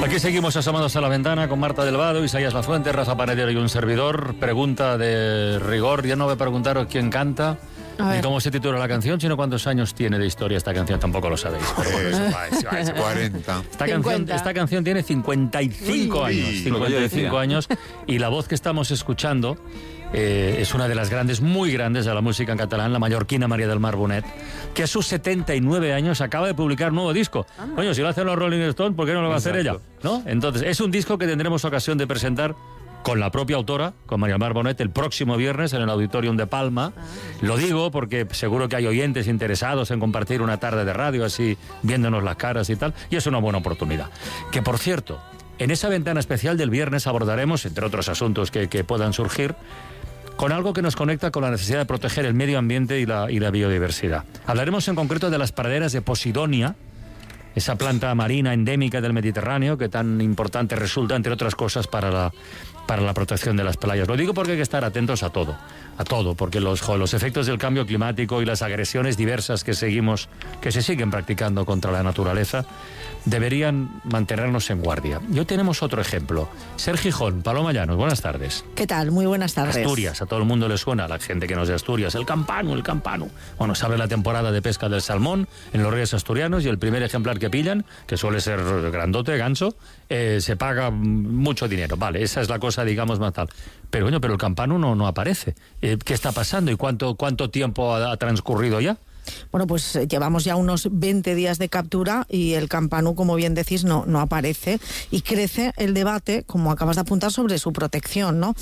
Aquí seguimos asomados a la ventana con Marta del Vado, Isaías Lafuente, Rafa Panadero y un servidor. Pregunta de rigor. Ya no voy a preguntaros quién canta ni cómo se titula la canción, sino cuántos años tiene de historia esta canción. Tampoco lo sabéis. Pero eso 40. Esta canción tiene 55 años. 55 años. Y la voz que estamos escuchando es una de las grandes, muy grandes de la música en catalán, la mallorquina María del Mar Bonet, que a sus 79 años acaba de publicar un nuevo disco. Coño, si lo hacen los Rolling Stones, ¿por qué no lo va a hacer ella? ¿No? Entonces, es un disco que tendremos ocasión de presentar con la propia autora, con María del Mar Bonet, el próximo viernes en el Auditorium de Palma. Lo digo porque seguro que hay oyentes interesados en compartir una tarde de radio, así viéndonos las caras y tal, y es una buena oportunidad. Que, por cierto, en esa ventana especial del viernes abordaremos, entre otros asuntos que puedan surgir, con algo que nos conecta con la necesidad de proteger el medio ambiente y la biodiversidad. Hablaremos en concreto de las praderas de Posidonia, esa planta marina endémica del Mediterráneo que tan importante resulta, entre otras cosas, para la protección de las playas. Lo digo porque hay que estar atentos a todo, porque los efectos del cambio climático y las agresiones diversas que se siguen practicando contra la naturaleza deberían mantenernos en guardia. Y hoy tenemos otro ejemplo. Ser Gijón, Paloma Llanos, buenas tardes. ¿Qué tal? Muy buenas tardes. Asturias, a todo el mundo le suena, a la gente que no es de Asturias, el campano. Bueno, se abre la temporada de pesca del salmón en los ríos asturianos y el primer ejemplar que pillan, que suele ser grandote, ganso, se paga mucho dinero. Vale, esa es la cosa, digamos, más tal. Pero bueno, pero el campano no aparece. ¿Qué está pasando y cuánto tiempo ha transcurrido ya? Bueno, pues llevamos ya unos 20 días de captura y el campano, como bien decís, no aparece, y crece el debate, como acabas de apuntar, sobre su protección, ¿no?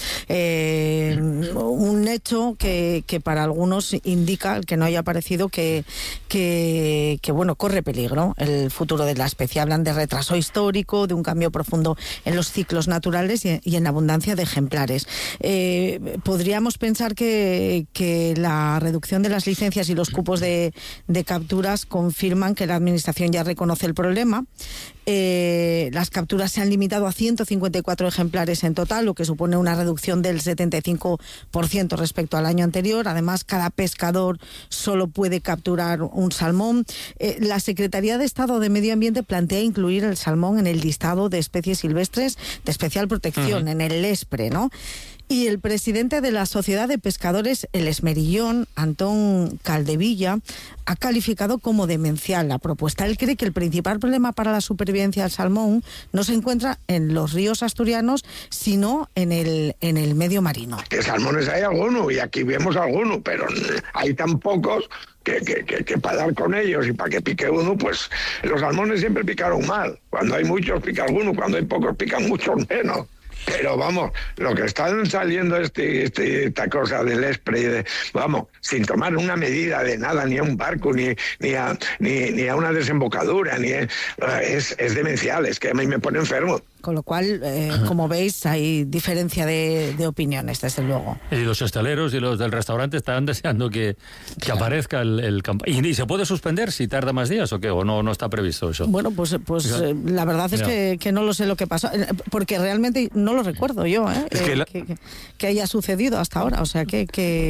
Un hecho que para algunos indica, el que no haya aparecido, que bueno, corre peligro el futuro de la especie. Hablan de retraso histórico, de un cambio profundo en los ciclos naturales y en la abundancia de ejemplares. Podríamos pensar que la reducción de las licencias y los cupos de capturas confirman que la Administración ya reconoce el problema. Las capturas se han limitado a 154 ejemplares en total, lo que supone una reducción del 75% respecto al año anterior. Además, cada pescador solo puede capturar un salmón. La Secretaría de Estado de Medio Ambiente plantea incluir el salmón en el listado de especies silvestres de especial protección, en el LESPRE, ¿no? Y el presidente de la Sociedad de Pescadores El Esmerillón, Antón Caldevilla, ha calificado como demencial la propuesta. Él cree que el principal problema para la supervivencia del salmón no se encuentra en los ríos asturianos, sino en el medio marino. Que salmones hay algunos, y aquí vemos algunos, pero hay tan pocos que para dar con ellos y para que pique uno, pues los salmones siempre picaron mal. Cuando hay muchos pica alguno, cuando hay pocos pican muchos menos. Pero vamos, lo que están saliendo esta cosa del ESPRE, vamos, sin tomar una medida de nada, ni a un barco, ni a una desembocadura, es demencial, es que a mí me pone enfermo. Con lo cual, como veis, hay diferencia de opiniones, desde luego. Y los hosteleros y los del restaurante están deseando que aparezca el campano. ¿Y se puede suspender si tarda más días o qué? ¿O no está previsto eso? Bueno, pues la verdad es que no lo sé lo que pasó, porque realmente no lo recuerdo yo, que haya sucedido hasta ahora. O sea, que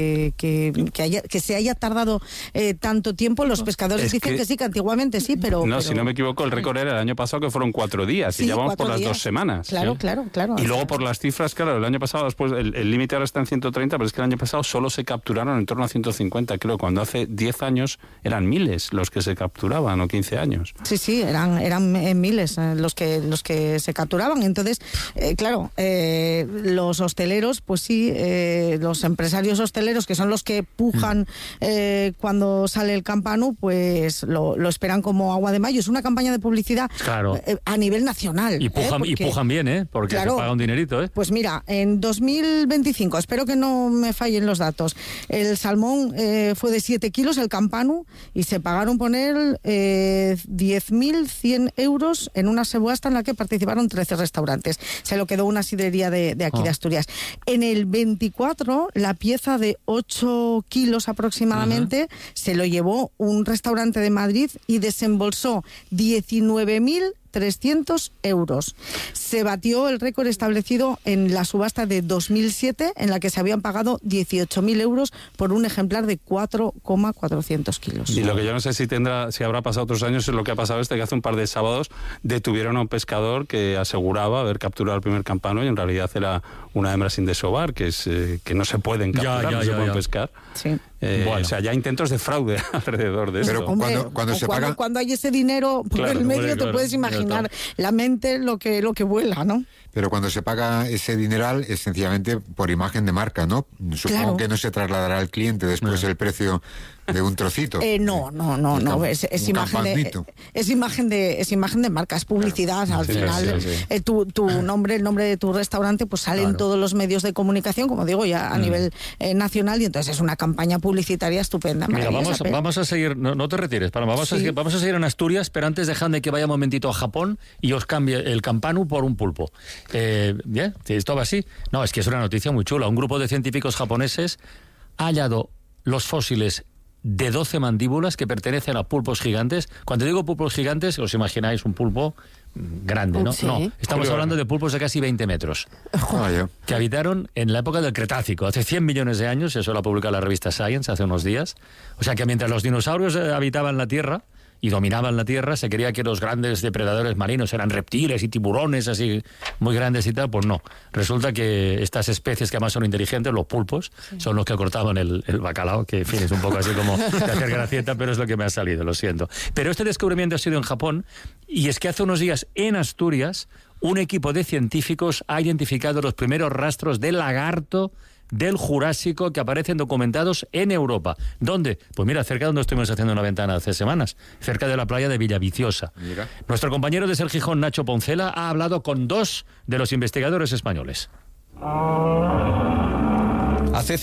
se haya tardado tanto tiempo. Los pescadores dicen que sí, que antiguamente sí, pero... No, si no me equivoco, el récord era el año pasado, que fueron 4 días, y ya vamos por las 2 semanas. Claro. Y luego por las cifras, claro, el año pasado, después el límite ahora está en 130, pero es que el año pasado solo se capturaron en torno a 150, creo, cuando hace 10 años eran miles los que se capturaban, o 15 años. Sí, eran miles los que se capturaban. Entonces, claro, los hosteleros, pues sí, los empresarios hosteleros, que son los que pujan cuando sale el campano, pues lo esperan como agua de mayo. Es una campaña de publicidad a nivel nacional. Y pujan bien, porque se paga un dinerito, Pues mira, en 2025, espero que no me fallen los datos, el salmón fue de 7 kilos, el campano, y se pagaron poner 10.100 euros en una subasta en la que participaron 13 restaurantes. Se lo quedó una sidrería de aquí de Asturias. En el 24, la pieza de 8 kilos aproximadamente se lo llevó un restaurante de Madrid y desembolsó 19.000 300 euros. Se batió el récord establecido en la subasta de 2007, en la que se habían pagado 18.000 euros por un ejemplar de 4,400 kilos. Y lo que yo no sé si habrá pasado otros años es lo que ha pasado que hace un par de sábados detuvieron a un pescador que aseguraba haber capturado el primer campano y en realidad era una hembra sin desovar, que es que no se pueden capturar, no se pueden pescar. Sí. O sea, ya intentos de fraude alrededor de esto. Pero cuando hay ese dinero por el medio, te puedes imaginar la mente lo que vuela, ¿no? Pero cuando se paga ese dineral es sencillamente por imagen de marca, ¿no? Supongo que no se trasladará al cliente después el precio de un trocito. No. Es imagen de marca, es publicidad. Al final, tu nombre, el nombre de tu restaurante, pues sale en todos los medios de comunicación, como digo, ya a nivel nacional, y entonces es una campaña publicitaria estupenda. Mira, vamos a seguir, no te retires, vamos a seguir en Asturias, pero antes dejadme que vaya un momentito a Japón y os cambie el campanu por un pulpo. Bien, esto va así. No, es que es una noticia muy chula. Un grupo de científicos japoneses ha hallado los fósiles de 12 mandíbulas que pertenecen a pulpos gigantes. Cuando digo pulpos gigantes, os imagináis un pulpo grande, ¿no? Sí. No, estamos hablando de pulpos de casi 20 metros, que habitaron en la época del Cretácico, hace 100 millones de años. Eso lo ha publicado la revista Science hace unos días. O sea que mientras los dinosaurios habitaban la Tierra y dominaban la Tierra, se creía que los grandes depredadores marinos eran reptiles y tiburones así muy grandes y tal. Pues no, resulta que estas especies que además son inteligentes, los pulpos, son los que cortaban el bacalao, que en fin, es un poco así como de hacer gracieta, pero es lo que me ha salido, lo siento. Pero este descubrimiento ha sido en Japón, y es que hace unos días en Asturias un equipo de científicos ha identificado los primeros rastros de lagarto del Jurásico que aparecen documentados en Europa. ¿Dónde? Pues mira, cerca de donde estuvimos haciendo una ventana hace semanas, cerca de la playa de Villaviciosa. Mira. Nuestro compañero desde el Gijón, Nacho Poncela, ha hablado con 2 de los investigadores españoles. Hace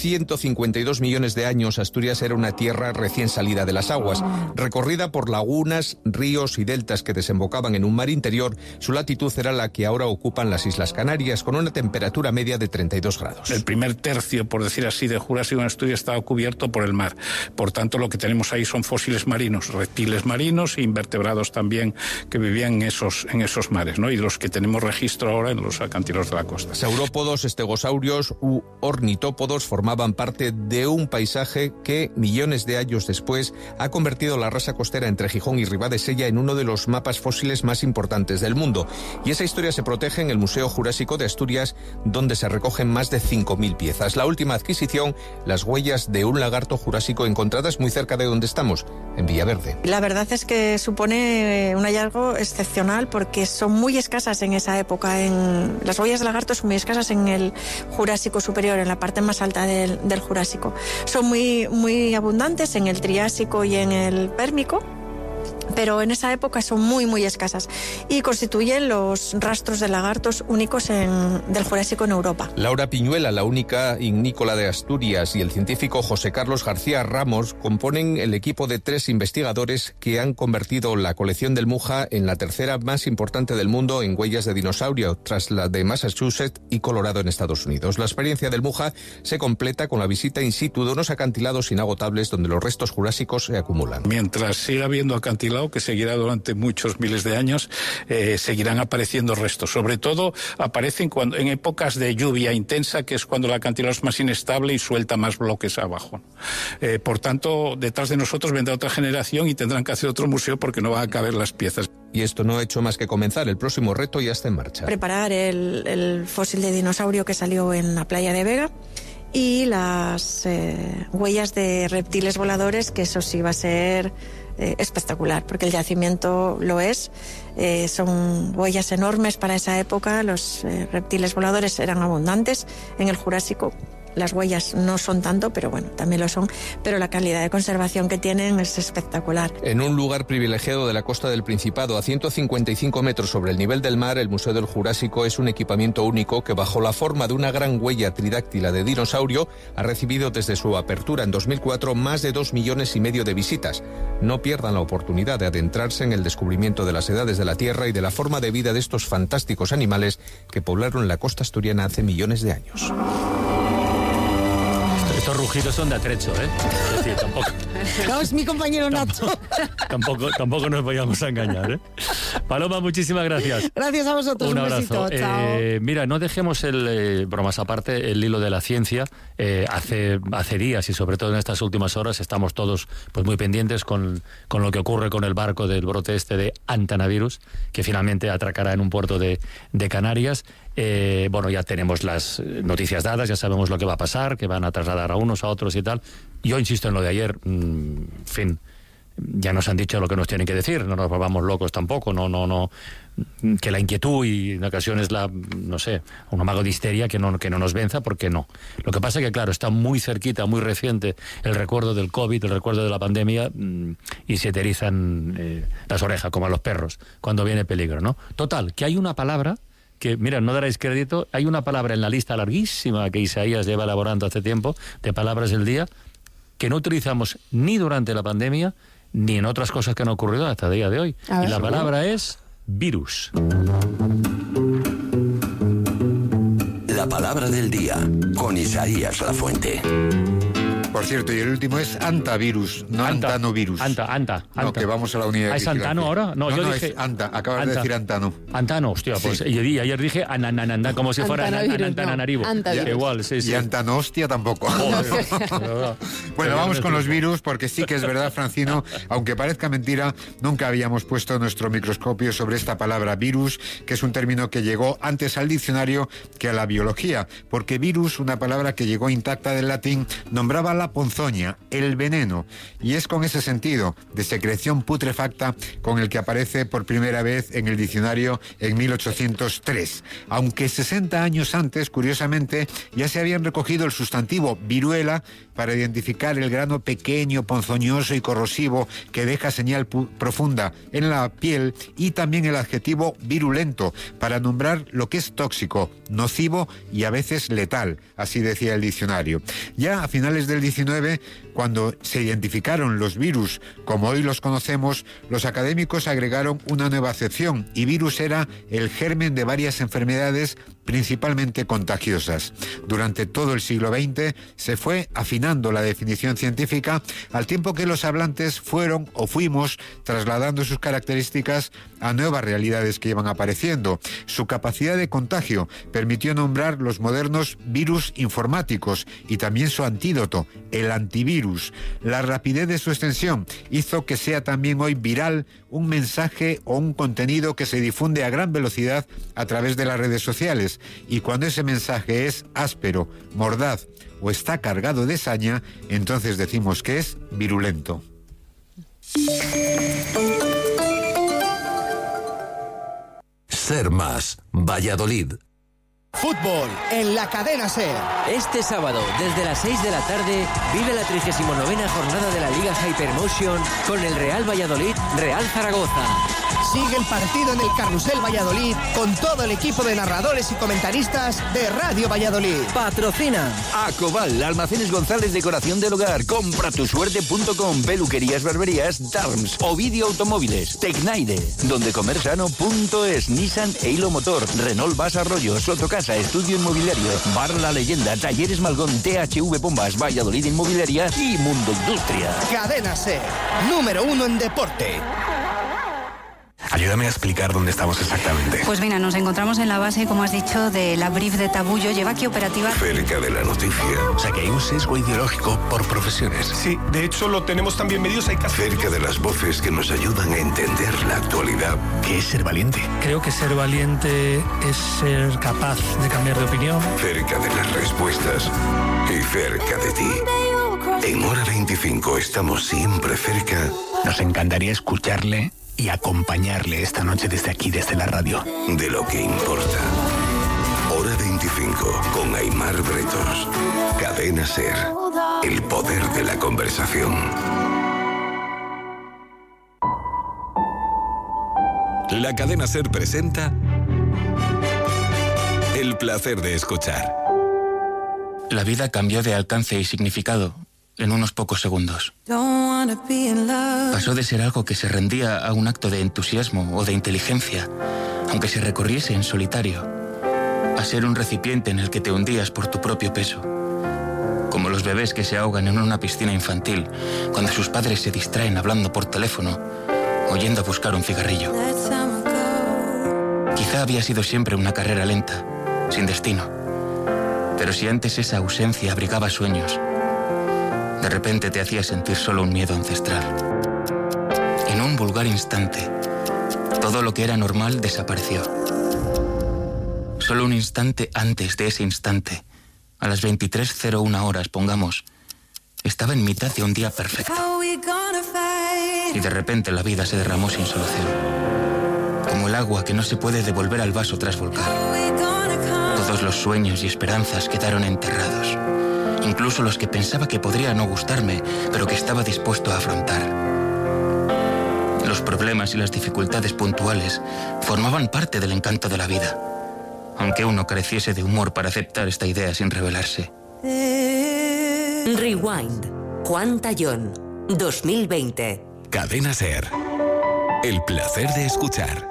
152 millones de años, Asturias era una tierra recién salida de las aguas. Recorrida por lagunas, ríos y deltas que desembocaban en un mar interior, su latitud era la que ahora ocupan las Islas Canarias, con una temperatura media de 32 grados. El primer tercio, por decir así, de Jurásico en Asturias estaba cubierto por el mar. Por tanto, lo que tenemos ahí son fósiles marinos, reptiles marinos e invertebrados también que vivían en esos mares, ¿no? Y los que tenemos registro ahora en los acantilados de la costa. Saurópodos, estegosaurios u ornitópodos formaban parte de un paisaje que, millones de años después, ha convertido la rasa costera entre Gijón y Ribadesella en uno de los mapas fósiles más importantes del mundo. Y esa historia se protege en el Museo Jurásico de Asturias, donde se recogen más de 5.000 piezas. La última adquisición, las huellas de un lagarto jurásico encontradas muy cerca de donde estamos, en Villaverde. La verdad es que supone un hallazgo excepcional porque son muy escasas en esa época. Las huellas de lagarto son muy escasas en el Jurásico superior, en la parte más alta del Jurásico. Son muy abundantes en el Triásico y en el Pérmico, pero en esa época son muy escasas y constituyen los rastros de lagartos únicos del Jurásico en Europa. Laura Piñuela, la única ignícola de Asturias, y el científico José Carlos García Ramos componen el equipo de 3 investigadores que han convertido la colección del Muja en la tercera más importante del mundo en huellas de dinosaurio, tras la de Massachusetts y Colorado en Estados Unidos. La experiencia del Muja se completa con la visita in situ de unos acantilados inagotables donde los restos jurásicos se acumulan. Mientras siga habiendo acantilado, que seguirá durante muchos miles de años, seguirán apareciendo restos. Sobre todo aparecen en épocas de lluvia intensa, que es cuando el acantilado es más inestable y suelta más bloques abajo. Por tanto, detrás de nosotros vendrá otra generación y tendrán que hacer otro museo porque no van a caber las piezas. Y esto no ha hecho más que comenzar. El próximo reto ya está en marcha. Preparar el fósil de dinosaurio que salió en la playa de Vega y las huellas de reptiles voladores, que eso sí va a ser espectacular, porque el yacimiento lo es. Son huellas enormes para esa época. Los reptiles voladores eran abundantes en el Jurásico. Las huellas no son tanto, pero bueno, también lo son. Pero la calidad de conservación que tienen es espectacular. En un lugar privilegiado de la costa del Principado, a 155 metros sobre el nivel del mar, el Museo del Jurásico es un equipamiento único que, bajo la forma de una gran huella tridáctila de dinosaurio, ha recibido desde su apertura en 2004 más de 2,5 millones de visitas. No pierdan la oportunidad de adentrarse en el descubrimiento de las edades de la Tierra y de la forma de vida de estos fantásticos animales que poblaron la costa asturiana hace millones de años. Esto rugidos son de atrecho, ¿eh? Es decir, tampoco... No, es mi compañero Nacho. Tampoco nos vayamos a engañar, ¿eh? Paloma, muchísimas gracias. Gracias a vosotros, un abrazo. besito, chao. Mira, no dejemos bromas aparte, el hilo de la ciencia. Hace días y sobre todo en estas últimas horas estamos todos pues muy pendientes con lo que ocurre con el barco del brote de Antannavirus, que finalmente atracará en un puerto de Canarias. Bueno, ya tenemos las noticias dadas, ya sabemos lo que va a pasar, que van a trasladar a unos, a otros y tal. Yo insisto en lo de ayer, en fin, ya nos han dicho lo que nos tienen que decir, no nos volvamos locos tampoco, no, que la inquietud y en ocasiones un amago de histeria que no nos venza, porque no. Lo que pasa es que, claro, está muy cerquita, muy reciente el recuerdo del COVID, el recuerdo de la pandemia, y se te erizan las orejas, como a los perros, cuando viene peligro, ¿no? Total, que hay una palabra que, mira, no daréis crédito, hay una palabra en la lista larguísima que Isaías lleva elaborando hace tiempo, de palabras del día, que no utilizamos ni durante la pandemia, ni en otras cosas que han ocurrido hasta el día de hoy. Y la palabra es virus. La palabra del día, con Isaías Lafuente. Por cierto, y el último es antavirus, no antanovirus. Anta. No, que vamos a la unidad de ¿Es vigilancia. Antano ahora? No, yo dije... es anta, acabas de decir antano. Antano, hostia, pues sí. Y ayer dije anananda, como si fuera Antananarivo. Igual, sí. Y antanostia tampoco. Bueno, vamos con los virus, porque sí que es verdad, Francino, aunque parezca mentira, nunca habíamos puesto nuestro microscopio sobre esta palabra virus, que es un término que llegó antes al diccionario que a la biología, porque virus, una palabra que llegó intacta del latín, nombraba la ponzoña, el veneno, y es con ese sentido de secreción putrefacta con el que aparece por primera vez en el diccionario en 1803, aunque 60 años antes, curiosamente, ya se habían recogido el sustantivo viruela para identificar el grano pequeño, ponzoñoso y corrosivo que deja señal profunda en la piel, y también el adjetivo virulento para nombrar lo que es tóxico, nocivo y a veces letal, así decía el diccionario. Ya a finales del 19, cuando se identificaron los virus como hoy los conocemos, los académicos agregaron una nueva acepción, y virus era el germen de varias enfermedades principalmente contagiosas. Durante todo el siglo XX se fue afinando la definición científica, al tiempo que los hablantes fuimos trasladando sus características a nuevas realidades que iban apareciendo. Su capacidad de contagio permitió nombrar los modernos virus informáticos y también su antídoto, el antivirus. La rapidez de su extensión hizo que sea también hoy viral un mensaje o un contenido que se difunde a gran velocidad a través de las redes sociales, y cuando ese mensaje es áspero, mordaz o está cargado de saña, entonces decimos que es virulento. Ser Más, Valladolid. Fútbol en la cadena SER. Este sábado, desde las 6 de la tarde, vive la 39ª jornada de la Liga Hypermotion con el Real Valladolid, Real Zaragoza. Sigue el partido en el Carrusel Valladolid con todo el equipo de narradores y comentaristas de Radio Valladolid. Patrocina Acobal, Almacenes González, decoración del hogar, compratusuerte.com, peluquerías, barberías, Darms, Ovidio Automóviles, Tecnaide, dondecomersano.es, Nissan e Hilo Motor, Renault Vas Arroyo, Sotocasa, Estudio Inmobiliario, Bar La Leyenda, Talleres Malgón, THV Bombas, Valladolid Inmobiliaria y Mundo Industria. Cadena SER, número 1 en deporte. Ayúdame a explicar dónde estamos exactamente. Pues mira, nos encontramos en la base, como has dicho, de la Brief de Tabullo. Lleva aquí operativa... Cerca de la noticia. O sea que hay un sesgo ideológico por profesiones. Sí, de hecho lo tenemos también medidos. Hay casos... Cerca de las voces que nos ayudan a entender la actualidad. ¿Qué es ser valiente? Creo que ser valiente es ser capaz de cambiar de opinión. Cerca de las respuestas y cerca de ti. En Hora 25 estamos siempre cerca. Nos encantaría escucharle y acompañarle esta noche desde aquí, desde la radio. De lo que importa. Hora 25 con Aimar Bretos. Cadena SER. El poder de la conversación. La cadena SER presenta El placer de escuchar. La vida cambió de alcance y significado en unos pocos segundos. Pasó de ser algo que se rendía a un acto de entusiasmo o de inteligencia, aunque se recorriese en solitario, a ser un recipiente en el que te hundías por tu propio peso, como los bebés que se ahogan en una piscina infantil cuando sus padres se distraen hablando por teléfono o yendo a buscar un cigarrillo. Quizá había sido siempre una carrera lenta, sin destino. Pero si antes esa ausencia abrigaba sueños, de repente te hacía sentir solo un miedo ancestral. En un vulgar instante, todo lo que era normal desapareció. Solo un instante antes de ese instante, a las 23:01 horas, pongamos, estaba en mitad de un día perfecto. Y de repente la vida se derramó sin solución. Como el agua que no se puede devolver al vaso tras volcar. Todos los sueños y esperanzas quedaron enterrados. Incluso los que pensaba que podría no gustarme, pero que estaba dispuesto a afrontar. Los problemas y las dificultades puntuales formaban parte del encanto de la vida, aunque uno careciese de humor para aceptar esta idea sin rebelarse. Rewind. Juan Tallón. 2020. Cadena SER. El placer de escuchar.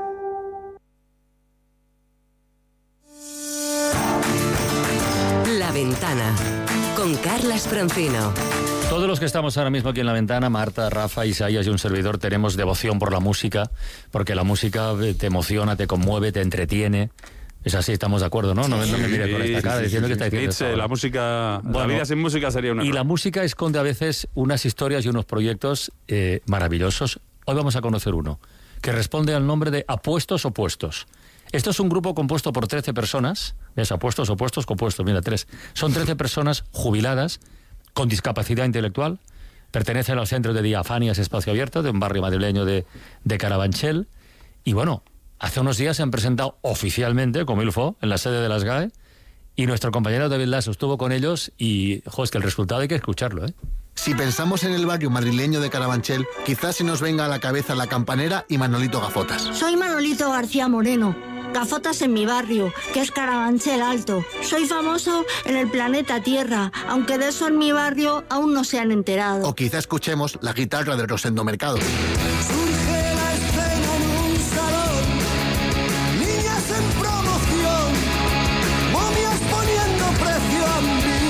La Ventana. Con Carlas Francino. Todos los que estamos ahora mismo aquí en La Ventana, Marta, Rafa, Isaías y un servidor, tenemos devoción por la música, porque la música te emociona, te conmueve, te entretiene. Es así, estamos de acuerdo, ¿no? No me mire con esta cara diciendo que está diciendo Nietzsche, la música, bueno, la vida sin música sería una... Y la música esconde a veces unas historias y unos proyectos maravillosos. Hoy vamos a conocer uno, que responde al nombre de Apuestos Opuestos. Esto es un grupo compuesto por 13 personas, ¿ves? Apuestos, opuestos, compuestos, mira, 3. Son 13 personas jubiladas, con discapacidad intelectual, pertenecen a los centros de día Fanias Espacio Abierto, de un barrio madrileño de Carabanchel, y bueno, hace unos días se han presentado oficialmente, como ilfo, en la sede de las GAE, y nuestro compañero David Lasso estuvo con ellos, y, es que el resultado hay que escucharlo, ¿eh? Si pensamos en el barrio madrileño de Carabanchel, quizás se nos venga a la cabeza La Campanera y Manolito Gafotas. Soy Manolito García Moreno. Gafotas en mi barrio, que es Carabanchel Alto. Soy famoso en el planeta Tierra, aunque de eso en mi barrio aún no se han enterado. O quizá escuchemos la guitarra de Rosendo Mercado. Surge la escena en un salón, niñas en promoción, momias poniendo precio a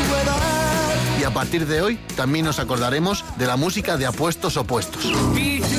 ambigüedad. Y a partir de hoy también nos acordaremos de la música de Apuestos Opuestos.